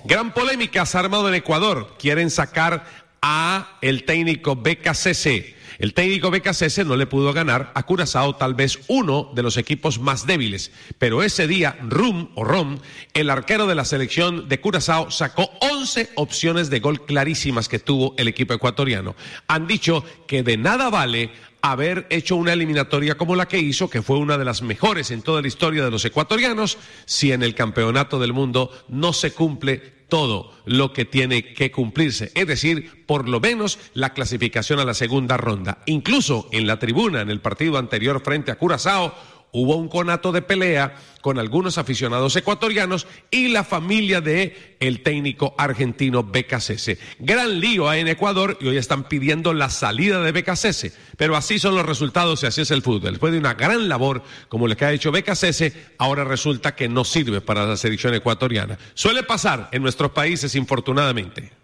Gran polémica se ha armado en Ecuador. Quieren sacar a el técnico BKCC. El técnico BKCC no le pudo ganar a Curazao, tal vez uno de los equipos más débiles. Pero ese día, Rom, el arquero de la selección de Curazao, sacó 11 opciones de gol clarísimas que tuvo el equipo ecuatoriano. Han dicho que de nada vale haber hecho una eliminatoria como la que hizo, que fue una de las mejores en toda la historia de los ecuatorianos, si en el campeonato del mundo no se cumple todo lo que tiene que cumplirse, es decir, por lo menos la clasificación a la segunda ronda. Incluso en la tribuna, en el partido anterior frente a Curazao, hubo un conato de pelea con algunos aficionados ecuatorianos y la familia de el técnico argentino BKCC. Gran lío hay en Ecuador y hoy están pidiendo la salida de BKCC, pero así son los resultados y así es el fútbol. Después de una gran labor como la que ha hecho BKCC, ahora resulta que no sirve para la selección ecuatoriana. Suele pasar en nuestros países, infortunadamente.